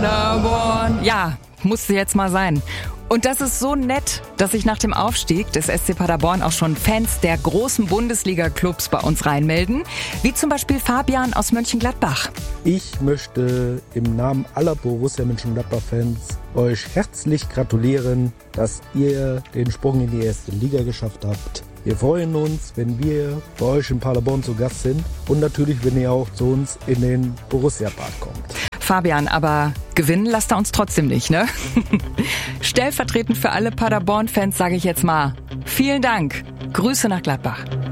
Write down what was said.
Paderborn. Ja, musste jetzt mal sein. Und das ist so nett, dass sich nach dem Aufstieg des SC Paderborn auch schon Fans der großen Bundesliga-Clubs bei uns reinmelden, wie zum Beispiel Fabian aus Mönchengladbach. Ich möchte im Namen aller Borussia Mönchengladbach-Fans euch herzlich gratulieren, dass ihr den Sprung in die erste Liga geschafft habt. Wir freuen uns, wenn wir bei euch in Paderborn zu Gast sind und natürlich, wenn ihr auch zu uns in den Borussia-Park kommt. Fabian, aber gewinnen lasst er uns trotzdem nicht, ne? Stellvertretend für alle Paderborn-Fans sage ich jetzt mal, vielen Dank. Grüße nach Gladbach.